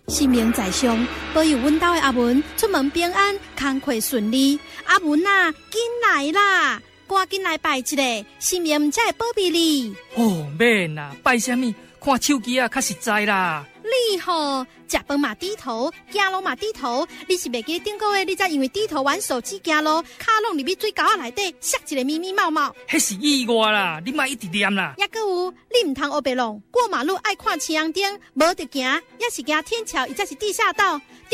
神明在上，保佑阮家的阿文出门平安，工课顺利。阿文啊，紧来啦！赶紧来拜一个，神明才会保庇你。 哦，免啦，拜什么？看手机啊，较实在啦。 你好，食饭嘛低头，行路嘛低头。你是袂记顶个月你才因为低头玩手机行路，卡拢入去水沟仔内底，摔一个咪咪冒冒。 迄是意外啦，你莫一直念啦。 抑搁有，你唔通黑白弄，过马路爱看青红灯，无得行，也是行天桥，或者是地下道。